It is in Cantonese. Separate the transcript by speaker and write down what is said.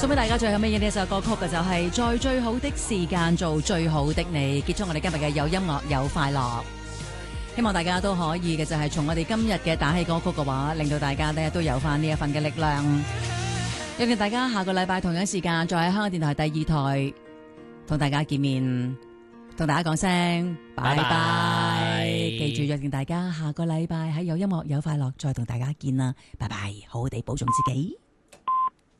Speaker 1: 送俾大家最後尾嘅呢一首歌曲嘅就係在最好的時間做最好的你，結束我哋今日嘅有音樂有快樂。希望大家都可以嘅就係從我哋今日嘅打氣歌曲嘅話，令到大家呢都有翻呢一份嘅力量。約定大家下個禮拜同樣時間再喺香港電台第二台同大家見面，同大家講聲拜拜。記住約定大家下個禮拜喺有音樂有快樂再同大家見啦，拜拜，好好地保重自己。